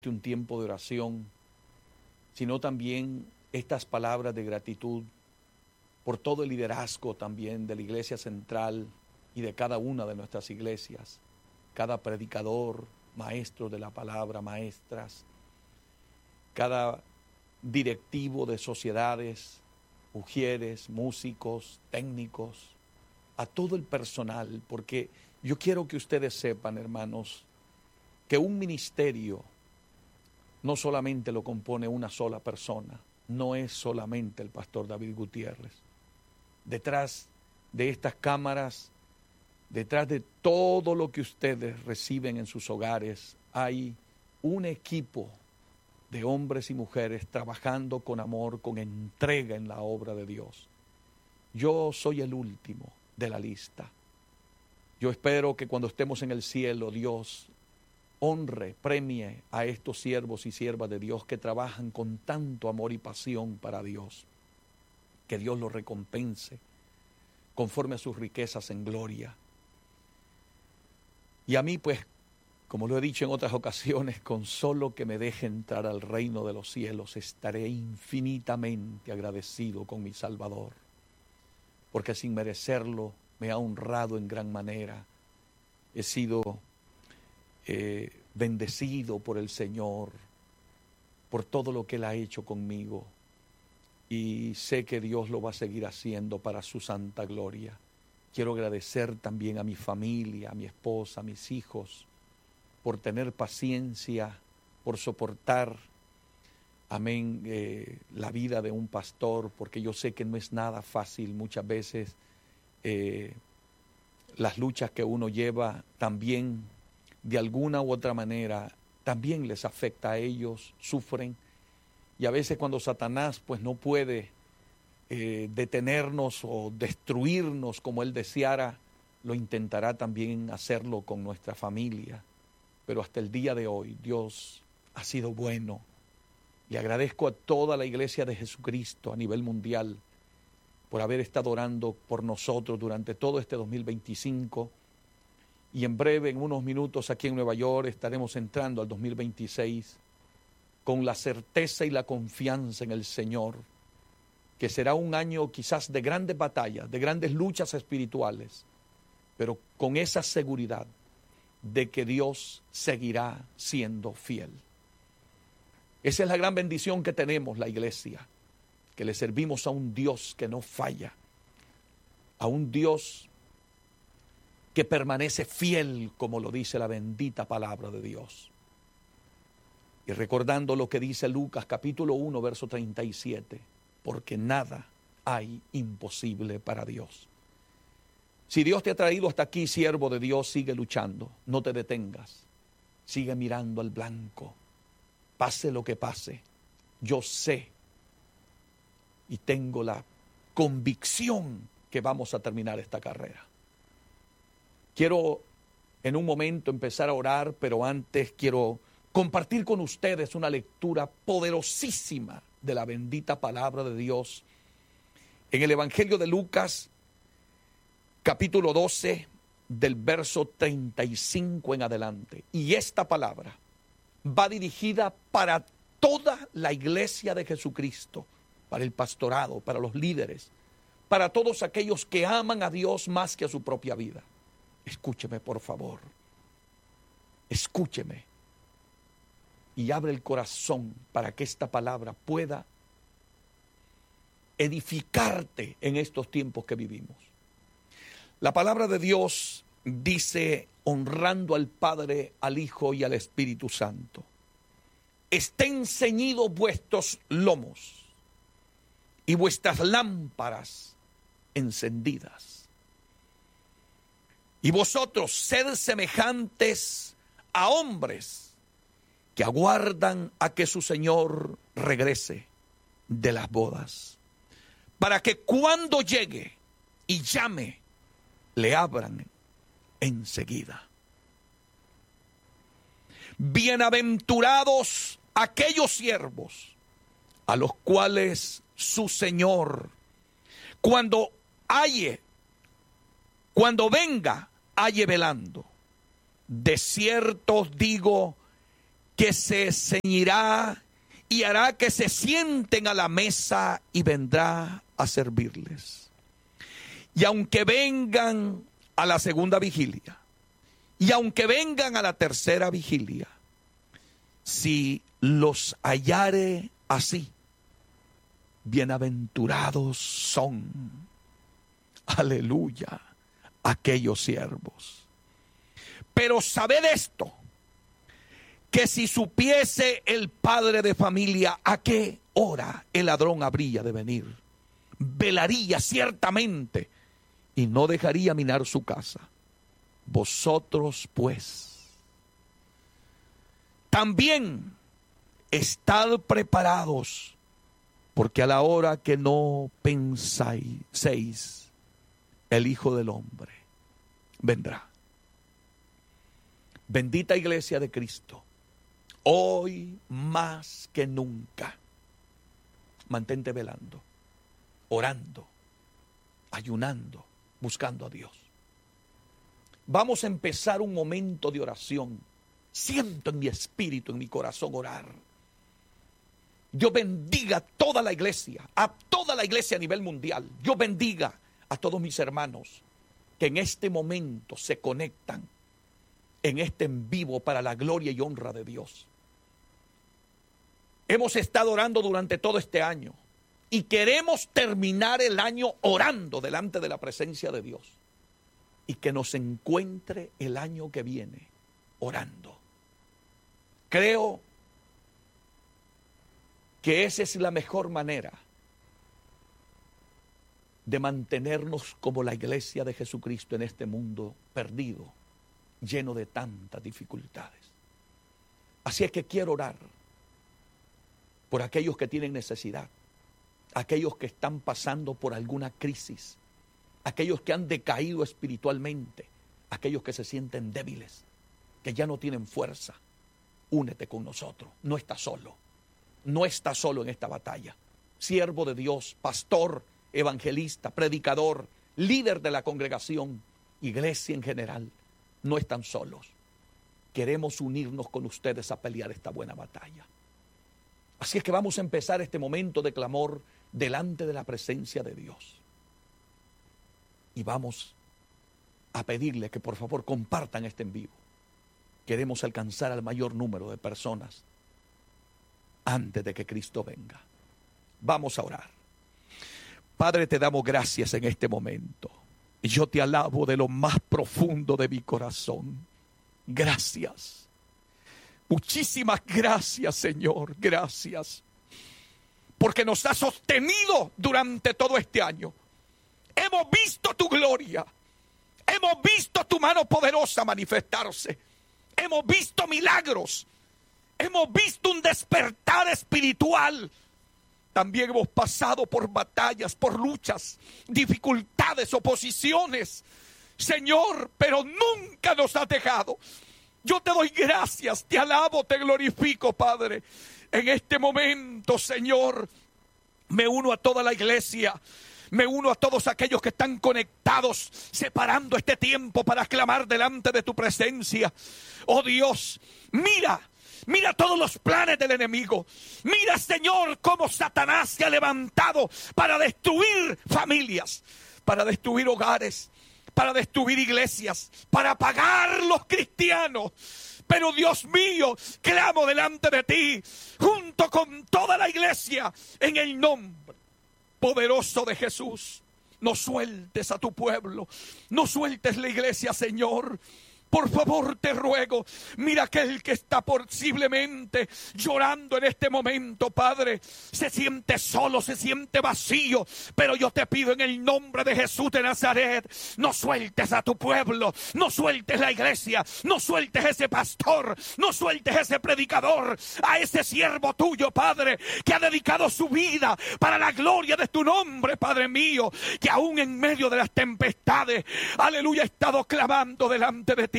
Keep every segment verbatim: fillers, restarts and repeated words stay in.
un tiempo de oración, sino también estas palabras de gratitud por todo el liderazgo también de la Iglesia Central y de cada una de nuestras iglesias, cada predicador, maestro de la palabra, maestras, cada directivo de sociedades, mujeres, músicos, técnicos, a todo el personal, porque yo quiero que ustedes sepan, hermanos, que un ministerio no solamente lo compone una sola persona, no es solamente el pastor David Gutiérrez. Detrás de estas cámaras, detrás de todo lo que ustedes reciben en sus hogares, hay un equipo de hombres y mujeres trabajando con amor, con entrega en la obra de Dios. Yo soy el último de la lista. Yo espero que cuando estemos en el cielo, Dios honre, premie a estos siervos y siervas de Dios que trabajan con tanto amor y pasión para Dios. Que Dios los recompense conforme a sus riquezas en gloria. Y a mí, pues, como lo he dicho en otras ocasiones, con solo que me deje entrar al reino de los cielos, estaré infinitamente agradecido con mi Salvador, porque sin merecerlo me ha honrado en gran manera. He sido eh, bendecido por el Señor, por todo lo que Él ha hecho conmigo, y sé que Dios lo va a seguir haciendo para su santa gloria. Quiero agradecer también a mi familia, a mi esposa, a mis hijos, por tener paciencia, por soportar, amén, eh, la vida de un pastor, porque yo sé que no es nada fácil muchas veces. Eh, las luchas que uno lleva también, de alguna u otra manera, también les afecta a ellos, sufren. Y a veces cuando Satanás pues no puede eh, detenernos o destruirnos como él deseara, lo intentará también hacerlo con nuestra familia. Pero hasta el día de hoy Dios ha sido bueno. Le agradezco a toda la iglesia de Jesucristo a nivel mundial por haber estado orando por nosotros durante todo este dos mil veinticinco. Y en breve, en unos minutos aquí en Nueva York, estaremos entrando al dos mil veintiséis con la certeza y la confianza en el Señor, que será un año quizás de grandes batallas, de grandes luchas espirituales, pero con esa seguridad de que Dios seguirá siendo fiel. Esa es la gran bendición que tenemos la iglesia, que le servimos a un Dios que no falla, a un Dios que permanece fiel, como lo dice la bendita palabra de Dios. Y recordando lo que dice Lucas capítulo uno, verso treinta y siete, porque nada hay imposible para Dios. Si Dios te ha traído hasta aquí, siervo de Dios, sigue luchando, no te detengas, sigue mirando al blanco, pase lo que pase. Yo sé y tengo la convicción que vamos a terminar esta carrera. Quiero en un momento empezar a orar, pero antes quiero compartir con ustedes una lectura poderosísima de la bendita palabra de Dios en el Evangelio de Lucas, capítulo doce, del verso treinta y cinco en adelante. Y esta palabra va dirigida para toda la iglesia de Jesucristo, para el pastorado, para los líderes, para todos aquellos que aman a Dios más que a su propia vida. Escúcheme, por favor. Escúcheme. Y abre el corazón para que esta palabra pueda edificarte en estos tiempos que vivimos. La palabra de Dios dice, honrando al Padre, al Hijo y al Espíritu Santo: estén ceñidos vuestros lomos y vuestras lámparas encendidas. Y vosotros sed semejantes a hombres que aguardan a que su Señor regrese de las bodas, para que cuando llegue y llame, le abran enseguida. Bienaventurados aquellos siervos a los cuales su Señor, cuando halle, cuando venga, halle velando. De cierto os digo que se ceñirá y hará que se sienten a la mesa y vendrá a servirles. Y aunque vengan a la segunda vigilia, y aunque vengan a la tercera vigilia, si los hallare así, bienaventurados son, aleluya, aquellos siervos. Pero sabed esto, que si supiese el padre de familia a qué hora el ladrón habría de venir, velaría ciertamente y no dejaría minar su casa. Vosotros pues también estad preparados, porque a la hora que no penséis, el Hijo del Hombre vendrá. Bendita Iglesia de Cristo, hoy más que nunca, mantente velando, orando, ayunando, buscando a Dios. Vamos a empezar un momento de oración. Siento en mi espíritu, en mi corazón orar. Dios bendiga a toda la iglesia, a toda la iglesia a nivel mundial. Dios bendiga a todos mis hermanos que en este momento se conectan en este en vivo para la gloria y honra de Dios. Hemos estado orando durante todo este año y queremos terminar el año orando delante de la presencia de Dios y que nos encuentre el año que viene orando. Creo que esa es la mejor manera de mantenernos como la iglesia de Jesucristo en este mundo perdido, lleno de tantas dificultades. Así es que quiero orar por aquellos que tienen necesidad, aquellos que están pasando por alguna crisis, aquellos que han decaído espiritualmente, aquellos que se sienten débiles, que ya no tienen fuerza. Únete con nosotros, no estás solo, no estás solo en esta batalla. Siervo de Dios, pastor, evangelista, predicador, líder de la congregación, iglesia en general, no están solos. Queremos unirnos con ustedes a pelear esta buena batalla. Así es que vamos a empezar este momento de clamor delante de la presencia de Dios. Y vamos a pedirle que por favor compartan este en vivo. Queremos alcanzar al mayor número de personas antes de que Cristo venga. Vamos a orar. Padre, te damos gracias en este momento. Y yo te alabo de lo más profundo de mi corazón. Gracias. Muchísimas gracias, Señor. Gracias. Porque nos has sostenido durante todo este año. Hemos visto tu gloria. Hemos visto tu mano poderosa manifestarse. Hemos visto milagros. Hemos visto un despertar espiritual. También hemos pasado por batallas, por luchas, dificultades, oposiciones. Señor, pero nunca nos has dejado. Yo te doy gracias, te alabo, te glorifico, Padre. En este momento, Señor, me uno a toda la iglesia. Me uno a todos aquellos que están conectados, separando este tiempo para clamar delante de tu presencia. Oh Dios, mira, mira todos los planes del enemigo. Mira, Señor, cómo Satanás se ha levantado para destruir familias, para destruir hogares, para destruir iglesias, para apagar los cristianos. Pero Dios mío, clamo delante de ti, junto con toda la iglesia, en el nombre poderoso de Jesús. No sueltes a tu pueblo, no sueltes la iglesia, Señor. Por favor, te ruego, mira aquel que está posiblemente llorando en este momento, Padre. Se siente solo, se siente vacío, pero yo te pido en el nombre de Jesús de Nazaret, no sueltes a tu pueblo, no sueltes la iglesia, no sueltes ese pastor, no sueltes ese predicador, a ese siervo tuyo, Padre, que ha dedicado su vida para la gloria de tu nombre, Padre mío, que aún en medio de las tempestades, aleluya, ha estado clamando delante de ti.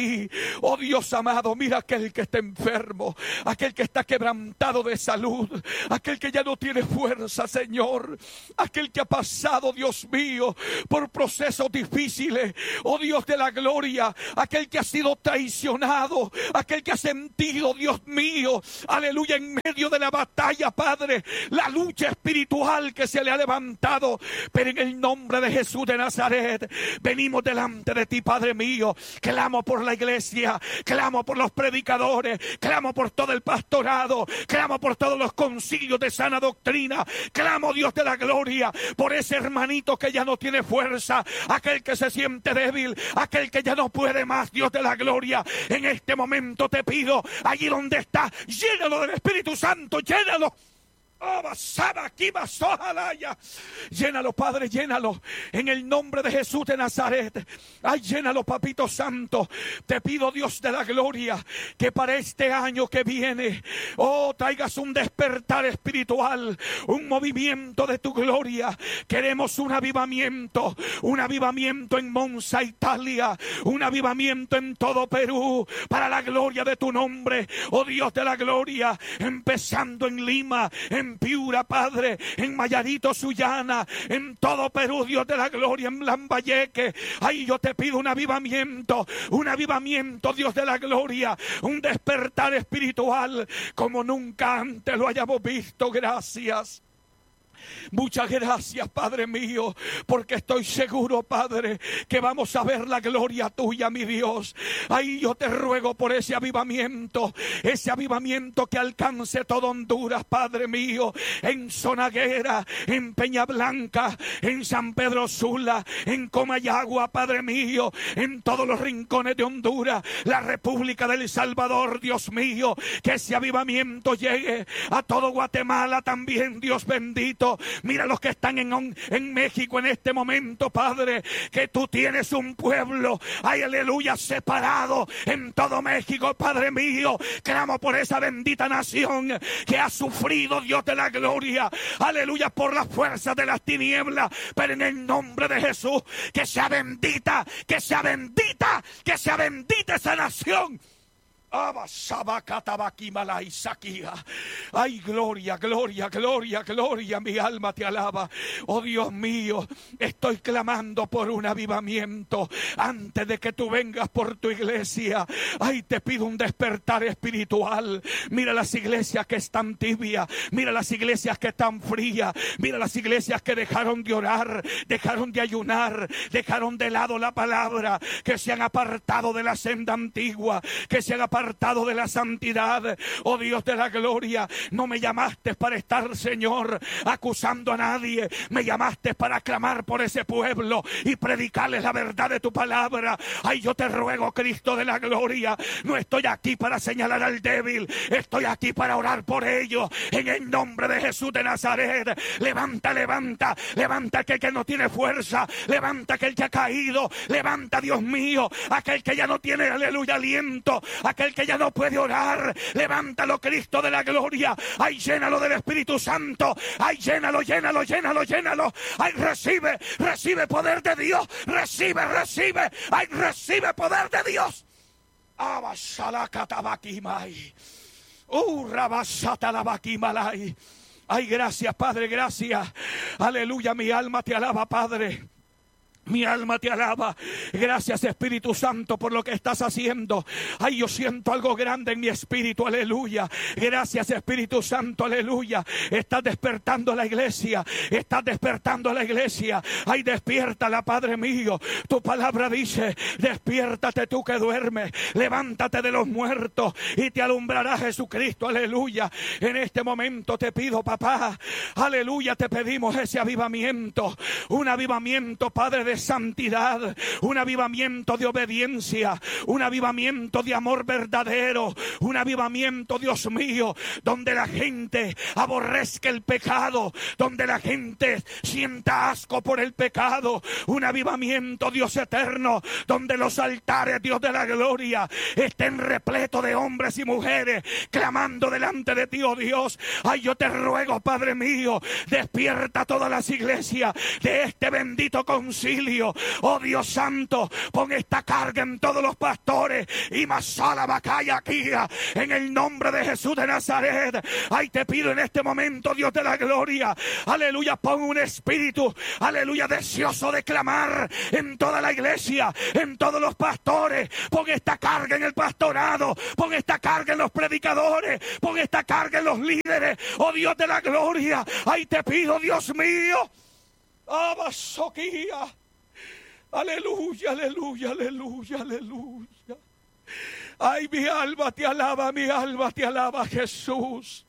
ti. Oh Dios amado, mira aquel que está enfermo, aquel que está quebrantado de salud, aquel que ya no tiene fuerza, Señor, aquel que ha pasado, Dios mío, por procesos difíciles. Oh Dios de la gloria, aquel que ha sido traicionado, aquel que ha sentido, Dios mío, aleluya, en medio de la batalla, Padre, la lucha espiritual que se le ha levantado. Pero en el nombre de Jesús de Nazaret, venimos delante de ti, Padre mío. Clamo por la iglesia, clamo por los predicadores, clamo por todo el pastorado, clamo por todos los concilios de sana doctrina, clamo, Dios de la gloria, por ese hermanito que ya no tiene fuerza, aquel que se siente débil, aquel que ya no puede más, Dios de la gloria. En este momento te pido, allí donde está, llénalo del Espíritu Santo, llénalo. Oh, basaba aquí, basojalaya. Llénalo, Padre, llénalo. En el nombre de Jesús de Nazaret. Ay, llénalo, Papito Santo. Te pido, Dios de la gloria, que para este año que viene, oh, traigas un despertar espiritual, un movimiento de tu gloria. Queremos un avivamiento, un avivamiento en Monza, Italia, un avivamiento en todo Perú, para la gloria de tu nombre, oh Dios de la gloria, empezando en Lima, en Piura, Padre, en Mayarito, Sullana, en todo Perú, Dios de la gloria, en Lambayeque. Ay, yo te pido un avivamiento, un avivamiento, Dios de la gloria, un despertar espiritual como nunca antes lo hayamos visto. Gracias. Muchas gracias, Padre mío, porque estoy seguro, Padre, que vamos a ver la gloria tuya, mi Dios. Ay, yo te ruego por ese avivamiento, ese avivamiento que alcance todo Honduras, Padre mío, en Sonaguera, en Peña Blanca, en San Pedro Sula, en Comayagua, Padre mío, en todos los rincones de Honduras, la República del Salvador, Dios mío, que ese avivamiento llegue a todo Guatemala también, Dios bendito. Mira los que están en, en México en este momento, Padre, que tú tienes un pueblo, ay, aleluya, separado en todo México, Padre mío. Clamo por esa bendita nación que ha sufrido, Dios de la gloria, aleluya, por las fuerzas de las tinieblas, pero en el nombre de Jesús, que sea bendita, que sea bendita, que sea bendita esa nación. Ay, gloria, gloria, gloria, gloria, mi alma te alaba. Oh Dios mío, estoy clamando por un avivamiento antes de que tú vengas por tu iglesia. Ay, te pido un despertar espiritual. Mira las iglesias que están tibias, mira las iglesias que están frías, mira las iglesias que dejaron de orar, dejaron de ayunar, dejaron de lado la palabra, que se han apartado de la senda antigua, que se han apartado de la santidad. Oh Dios de la gloria, no me llamaste para estar, Señor, acusando a nadie. Me llamaste para clamar por ese pueblo y predicarles la verdad de tu palabra. Ay, yo te ruego, Cristo de la gloria, no estoy aquí para señalar al débil, estoy aquí para orar por ellos. En el nombre de Jesús de Nazaret, levanta, levanta, levanta aquel que no tiene fuerza, levanta aquel que ha caído, levanta, Dios mío, aquel que ya no tiene, aleluya, aliento, aquel que ya no puede orar, levántalo, Cristo de la gloria. Ay, llénalo del Espíritu Santo. Ay, llénalo, llénalo, llénalo, llénalo. Ay, recibe, recibe poder de Dios. Recibe, recibe. Ay, recibe poder de Dios. Abashalakatabakimai. Urabashatalabakimalai. Ay, gracias, Padre, gracias. Aleluya, mi alma te alaba, Padre. Mi alma te alaba. Gracias, Espíritu Santo, por lo que estás haciendo. Ay, yo siento algo grande en mi espíritu, aleluya. Gracias, Espíritu Santo, aleluya. Estás despertando la iglesia, estás despertando la iglesia. Ay, despiértala, Padre mío. Tu palabra dice, despiértate tú que duermes, levántate de los muertos y te alumbrará Jesucristo, aleluya. En este momento te pido, papá, aleluya, te pedimos ese avivamiento, un avivamiento, Padre, de santidad, un avivamiento de obediencia, un avivamiento de amor verdadero, un avivamiento, Dios mío, donde la gente aborrezca el pecado, donde la gente sienta asco por el pecado, un avivamiento, Dios eterno, donde los altares, Dios de la gloria, estén repletos de hombres y mujeres clamando delante de ti, oh Dios. Ay, yo te ruego, Padre mío, despierta todas las iglesias de este bendito concilio. auxilio. Oh Dios santo, pon esta carga en todos los pastores. Y masala bacaya aquí, en el nombre de Jesús de Nazaret. Ay, te pido en este momento, Dios de la gloria, aleluya, pon un espíritu, aleluya, deseoso de clamar en toda la iglesia, en todos los pastores. Pon esta carga en el pastorado, pon esta carga en los predicadores, pon esta carga en los líderes. Oh Dios de la gloria, ay, te pido, Dios mío, abasoquía, aleluya, aleluya, aleluya, aleluya. Ay, mi alma te alaba, mi alma te alaba, Jesús.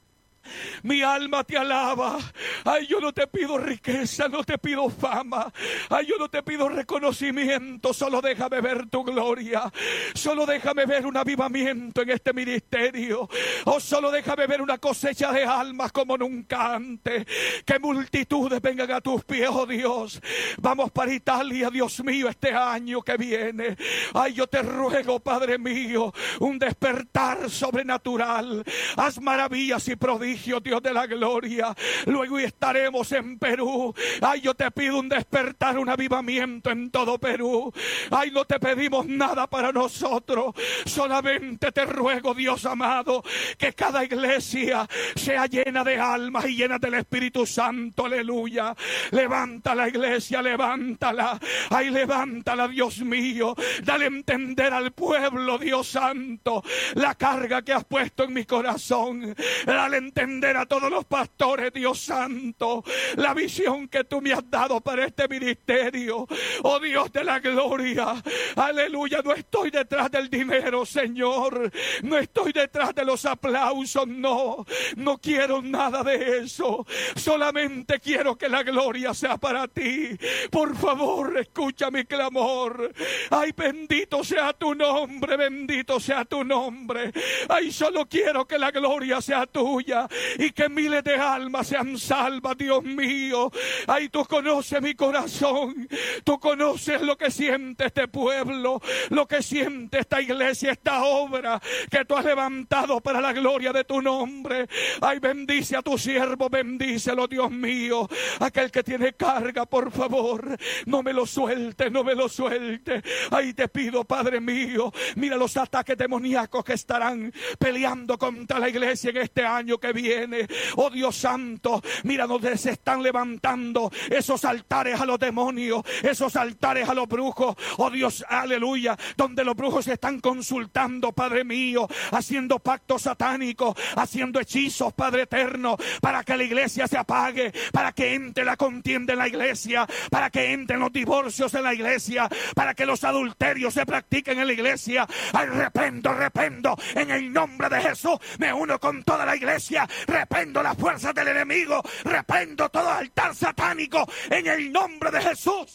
Mi alma te alaba. Ay, yo no te pido riqueza, no te pido fama. Ay, yo no te pido reconocimiento. Solo déjame ver tu gloria. Solo déjame ver un avivamiento en este ministerio. O solo déjame ver una cosecha de almas como nunca antes. Que multitudes vengan a tus pies, oh Dios. Vamos para Italia, Dios mío, este año que viene. Ay, yo te ruego, Padre mío, un despertar sobrenatural. Haz maravillas y prodigios, Dios de la gloria. Luego estaremos en Perú. Ay, yo te pido un despertar, un avivamiento en todo Perú. Ay, no te pedimos nada para nosotros. Solamente te ruego, Dios amado, que cada iglesia sea llena de almas y llena del Espíritu Santo. Aleluya. Levanta la iglesia, levántala. Ay, levántala, Dios mío. Dale a entender al pueblo, Dios santo, la carga que has puesto en mi corazón. Dale a entender a todos los pastores, Dios santo, la visión que tú me has dado para este ministerio. Oh Dios de la gloria, aleluya. No estoy detrás del dinero, Señor. No estoy detrás de los aplausos, no. No quiero nada de eso. Solamente quiero que la gloria sea para ti. Por favor, escucha mi clamor. Ay, bendito sea tu nombre, bendito sea tu nombre. Ay, solo quiero que la gloria sea tuya y que miles de almas sean salvas, Dios mío. Ay, tú conoces mi corazón. Tú conoces lo que siente este pueblo, lo que siente esta iglesia, esta obra que tú has levantado para la gloria de tu nombre. Ay, bendice a tu siervo, bendícelo, Dios mío. Aquel que tiene carga, por favor, no me lo suelte, no me lo suelte. Ay, te pido, Padre mío, mira los ataques demoníacos que estarán peleando contra la iglesia en este año que viene. Oh Dios santo, mira donde se están levantando esos altares a los demonios, esos altares a los brujos. Oh Dios, aleluya, donde los brujos se están consultando, Padre mío, haciendo pactos satánicos, haciendo hechizos, Padre eterno, para que la iglesia se apague, para que entre la contienda en la iglesia, para que entren los divorcios en la iglesia, para que los adulterios se practiquen en la iglesia. Ay, reprendo, reprendo en el nombre de Jesús. Me uno con toda la iglesia, reprendo las fuerzas del enemigo, reprendo todo altar satánico en el nombre de Jesús.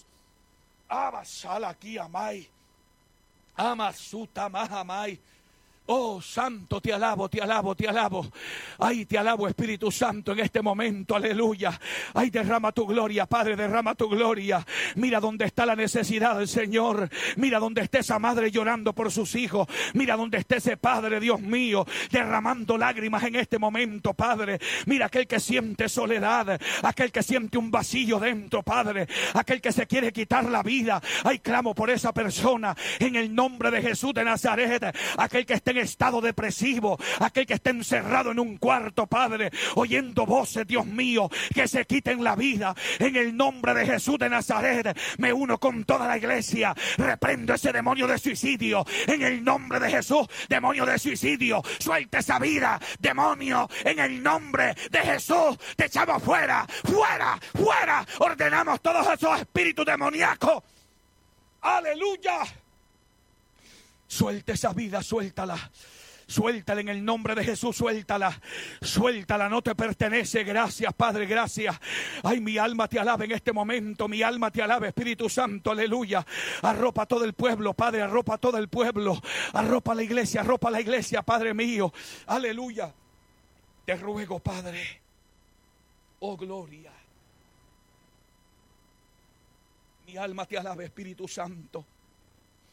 Abasala aquí, amai. Amasuta mahamai. Oh, santo, te alabo, te alabo, te alabo. Ay, te alabo, Espíritu Santo, en este momento, aleluya. Ay, derrama tu gloria, Padre, derrama tu gloria. Mira dónde está la necesidad del Señor. Mira dónde está esa madre llorando por sus hijos. Mira dónde está ese Padre, Dios mío, derramando lágrimas en este momento, Padre. Mira aquel que siente soledad, aquel que siente un vacío dentro, Padre, aquel que se quiere quitar la vida. Ay, clamo por esa persona en el nombre de Jesús de Nazaret. Aquel que esté en estado depresivo, aquel que esté encerrado en un cuarto, Padre, oyendo voces, Dios mío, que se quiten la vida en el nombre de Jesús de Nazaret. Me uno con toda la iglesia, reprendo ese demonio de suicidio en el nombre de Jesús. Demonio de suicidio, suelta esa vida, demonio, en el nombre de Jesús. Te echamos fuera, fuera, fuera. Ordenamos todos esos espíritus demoníacos. Aleluya. Suelta esa vida, suéltala. Suéltala en el nombre de Jesús, suéltala. Suéltala, no te pertenece. Gracias, Padre, gracias. Ay, mi alma te alaba en este momento. Mi alma te alaba, Espíritu Santo, aleluya. Arropa a todo el pueblo, Padre, arropa a todo el pueblo. Arropa a la iglesia, arropa a la iglesia, Padre mío. Aleluya. Te ruego, Padre. Oh, gloria. Mi alma te alaba, Espíritu Santo.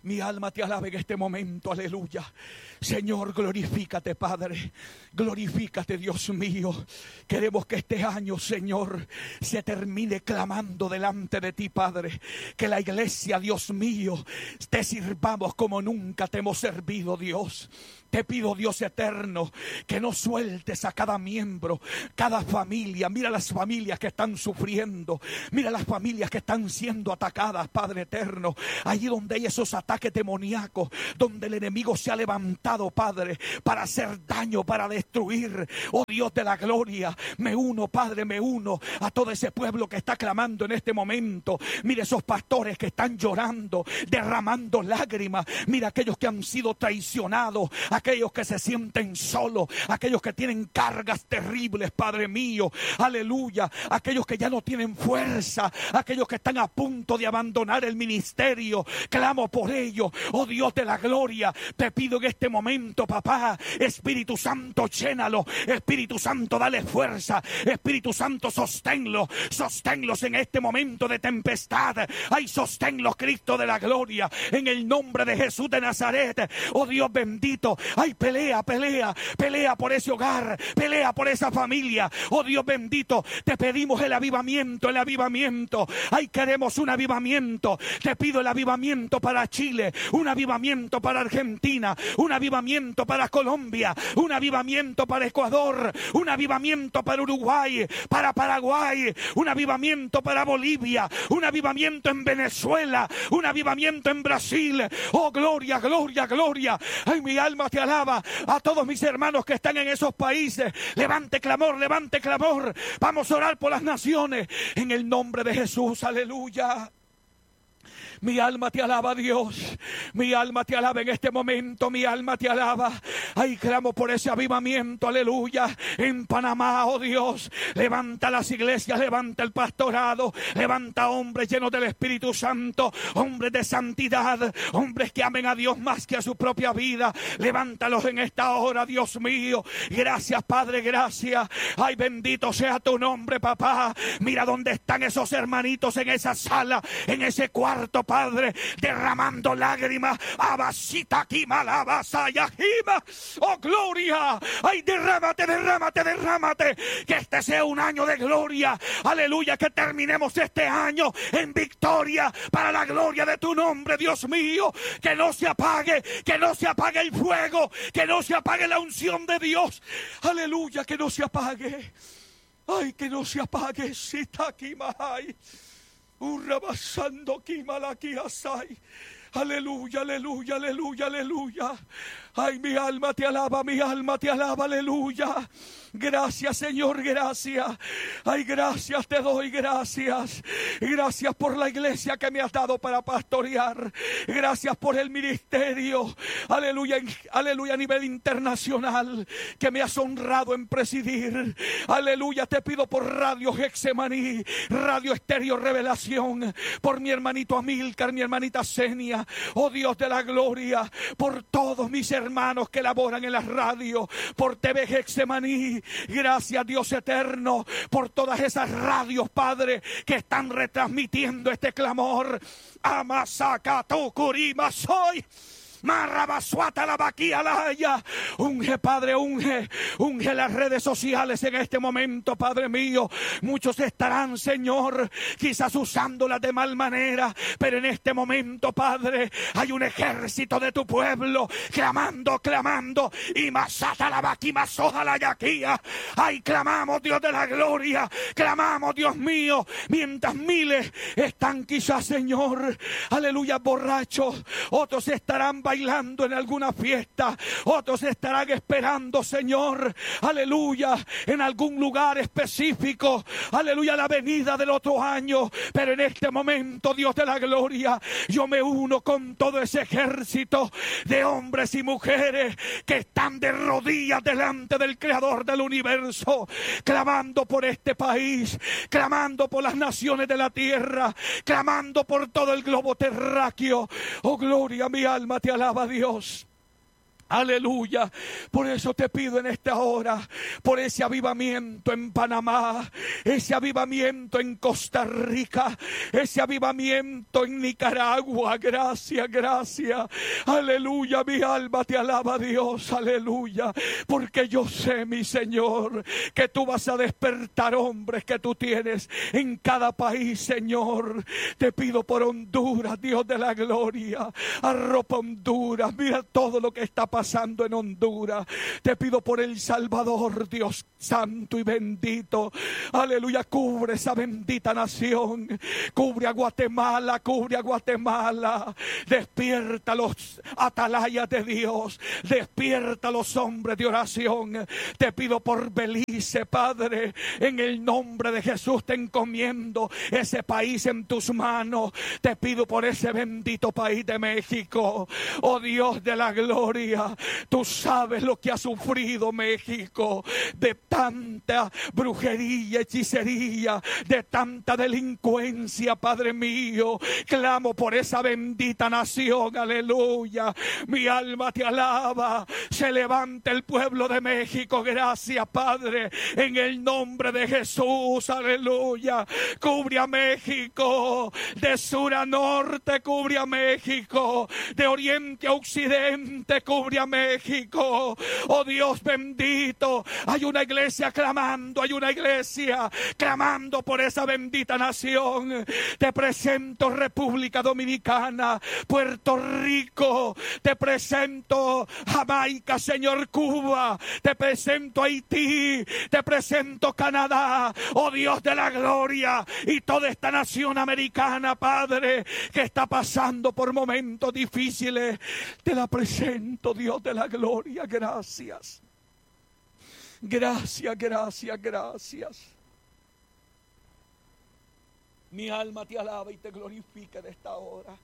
Mi alma te alaba en este momento, aleluya. Señor, glorifícate, Padre. Glorifícate, Dios mío. Queremos que este año, Señor, se termine clamando delante de ti, Padre. Que la iglesia, Dios mío, te sirvamos como nunca te hemos servido, Dios. Te pido, Dios eterno, que no sueltes a cada miembro, cada familia. Mira las familias que están sufriendo. Mira las familias que están siendo atacadas, Padre eterno. Allí donde hay esos ataques demoníacos, donde el enemigo se ha levantado, Padre, para hacer daño, para destruir. Oh Dios de la gloria, me uno, Padre, me uno a todo ese pueblo que está clamando en este momento. Mira esos pastores que están llorando, derramando lágrimas. Mira aquellos que han sido traicionados, aquellos que se sienten solos, aquellos que tienen cargas terribles, Padre mío, aleluya, aquellos que ya no tienen fuerza, aquellos que están a punto de abandonar el ministerio. Clamo por ellos, oh Dios de la gloria. Te pido en este momento, papá, Espíritu Santo, llénalo. Espíritu Santo, dale fuerza. Espíritu Santo, sosténlos, sosténlos en este momento de tempestad. Ay, sosténlos, Cristo de la gloria, en el nombre de Jesús de Nazaret. Oh Dios bendito, ay, pelea, pelea, pelea por ese hogar, pelea por esa familia. Oh Dios bendito, te pedimos el avivamiento, el avivamiento. Ay, queremos un avivamiento. Te pido el avivamiento para Chile, un avivamiento para Argentina, un avivamiento para Colombia, un avivamiento para Ecuador, un avivamiento para Uruguay, para Paraguay, un avivamiento para Bolivia, un avivamiento en Venezuela, un avivamiento en Brasil. Oh, gloria, gloria, gloria. Ay, mi alma te alaba. A todos mis hermanos que están en esos países, levante clamor, levante clamor. Vamos a orar por las naciones en el nombre de Jesús, aleluya. Mi alma te alaba, Dios. Mi alma te alaba en este momento. Mi alma te alaba. Ay, clamo por ese avivamiento, aleluya. En Panamá, oh Dios. Levanta las iglesias, levanta el pastorado. Levanta hombres llenos del Espíritu Santo. Hombres de santidad. Hombres que amen a Dios más que a su propia vida. Levántalos en esta hora, Dios mío. Gracias, Padre, gracias. Ay, bendito sea tu nombre, papá. Mira dónde están esos hermanitos en esa sala, en ese cuarto, Padre, derramando lágrimas. Abasita aquí, malabasaya, oh gloria. Ay, derrámate, derrámate, derrámate. Que este sea un año de gloria. Aleluya, que terminemos este año en victoria para la gloria de tu nombre, Dios mío. Que no se apague, que no se apague el fuego, que no se apague la unción de Dios. Aleluya, que no se apague. Ay, que no se apague. Sita aquí, mahai. Urrabasando Kimalaki Asai. Aleluya, aleluya, aleluya, aleluya. Ay, mi alma te alaba, mi alma te alaba, aleluya. Gracias, Señor, gracias. Ay, gracias, te doy gracias. Gracias por la iglesia que me has dado para pastorear. Gracias por el ministerio. Aleluya, aleluya, a nivel internacional que me has honrado en presidir. Aleluya, te pido por Radio Getsemaní, Radio Estéreo Revelación, por mi hermanito Amílcar, mi hermanita Senia. Oh Dios de la gloria, por todos mis hermanos que laboran en la radio, por T V Getsemaní. Gracias, Dios eterno, por todas esas radios, Padre, que están retransmitiendo este clamor. Amasakato Kurima soy. Marrabasuata la vaquía laya. Unge, Padre, unge, unge las redes sociales en este momento, Padre mío. Muchos estarán, Señor, quizás usándolas de mal manera, pero en este momento, Padre, hay un ejército de tu pueblo clamando, clamando. Y masata la vaquía, masoja la yaquía. Ay, clamamos, Dios de la gloria. Clamamos, Dios mío, mientras miles están quizás, Señor, aleluya, borrachos. Otros estarán bailando bailando en alguna fiesta, otros estarán esperando, Señor, aleluya, en algún lugar específico, aleluya, la venida del otro año. Pero en este momento, Dios de la gloria, yo me uno con todo ese ejército de hombres y mujeres que están de rodillas delante del Creador del universo, clamando por este país, clamando por las naciones de la tierra, clamando por todo el globo terráqueo. Oh gloria, mi alma te alaba, Dios. Aleluya. Por eso te pido en esta hora, por ese avivamiento en Panamá, ese avivamiento en Costa Rica, ese avivamiento en Nicaragua. Gracias, gracias. Aleluya, mi alma te alaba, Dios. Aleluya. Porque yo sé, mi Señor, que tú vas a despertar hombres que tú tienes en cada país, Señor. Te pido por Honduras, Dios de la gloria. Arropa Honduras. Mira todo lo que está pasando en Honduras. Te pido por El Salvador, Dios santo y bendito. Aleluya, cubre esa bendita nación. Cubre a Guatemala, cubre a Guatemala. Despierta a los atalayas de Dios. Despierta a los hombres de oración. Te pido por Belice, Padre. En el nombre de Jesús te encomiendo ese país en tus manos. Te pido por ese bendito país de México. Oh Dios de la gloria. Tú sabes lo que ha sufrido México, de tanta brujería, hechicería, de tanta delincuencia, Padre mío. Clamo por esa bendita nación, aleluya. Mi alma te alaba. Se levanta el pueblo de México, gracias, Padre, en el nombre de Jesús, aleluya. Cubre a México, de sur a norte, cubre a México, de oriente a occidente, cubre a México. Oh Dios bendito, hay una iglesia clamando, hay una iglesia clamando por esa bendita nación. Te presento República Dominicana, Puerto Rico, te presento Jamaica, Señor, Cuba, te presento Haití, te presento Canadá, oh Dios de la gloria, y toda esta nación americana, Padre, que está pasando por momentos difíciles. Te la presento, Dios de la gloria. Gracias. Gracias, gracias, gracias. Mi alma te alaba y te glorifica en esta hora.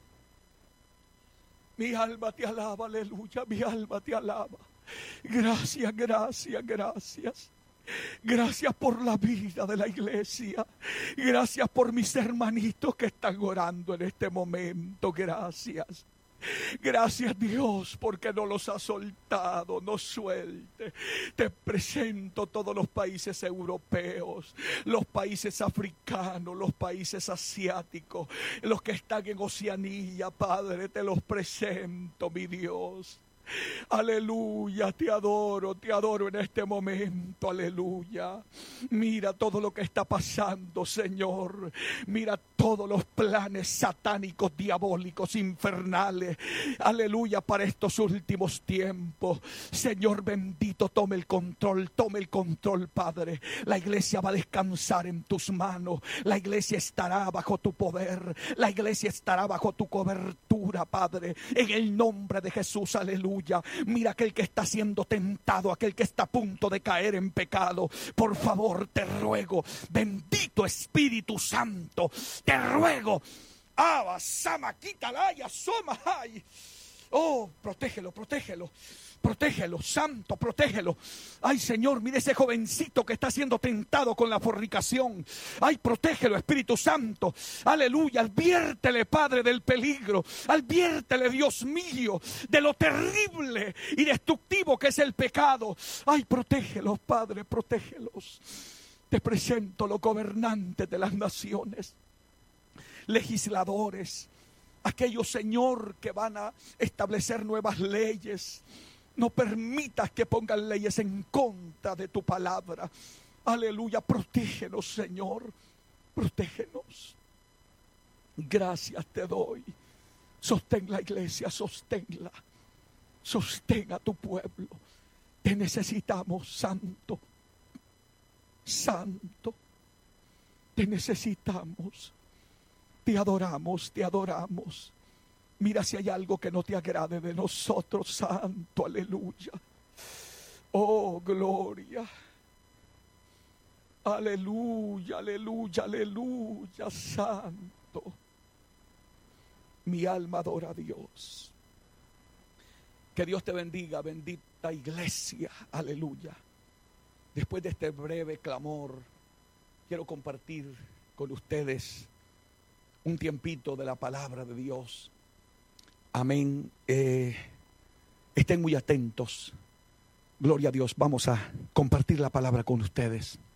Mi alma te alaba, aleluya. Mi alma te alaba. Gracias, gracias, gracias. Gracias por la vida de la iglesia. Gracias por mis hermanitos que están orando en este momento. Gracias. Gracias, Dios, porque no los ha soltado, no suelte. Te presento todos los países europeos, los países africanos, los países asiáticos, los que están en Oceanía, Padre, te los presento, mi Dios. Aleluya, te adoro, te adoro en este momento, aleluya. Mira todo lo que está pasando, Señor. Mira todos los planes satánicos, diabólicos, infernales, aleluya, para estos últimos tiempos. Señor bendito, tome el control, tome el control, Padre. La iglesia va a descansar en tus manos. La iglesia estará bajo tu poder. La iglesia estará bajo tu cobertura, Padre. En el nombre de Jesús, aleluya. Mira aquel que está siendo tentado, aquel que está a punto de caer en pecado. Por favor, te ruego, bendito Espíritu Santo, te ruego. Abba, Sama, Kitalaya, Soma, ay. Oh, protégelo, protégelo. Protégelo, santo, protégelo. Ay, Señor, mire ese jovencito que está siendo tentado con la fornicación. Ay, protégelo, Espíritu Santo. Aleluya, adviértele, Padre, del peligro. Adviértele, Dios mío, de lo terrible y destructivo que es el pecado. Ay, protégelos, Padre, protégelos. Te presento los gobernantes de las naciones, legisladores, aquellos, Señor, que van a establecer nuevas leyes. No permitas que pongan leyes en contra de tu palabra. Aleluya, protégenos, Señor, protégenos. Gracias te doy. Sostén la iglesia, sosténla. Sostén a tu pueblo. Te necesitamos, Santo. Santo. Te necesitamos. Te adoramos, te adoramos. Mira si hay algo que no te agrade de nosotros, Santo, aleluya. Oh, gloria. Aleluya, aleluya, aleluya, Santo. Mi alma adora a Dios. Que Dios te bendiga, bendita iglesia, aleluya. Después de este breve clamor, quiero compartir con ustedes un tiempito de la palabra de Dios. Amén. Eh, Estén muy atentos. Gloria a Dios. Vamos a compartir la palabra con ustedes.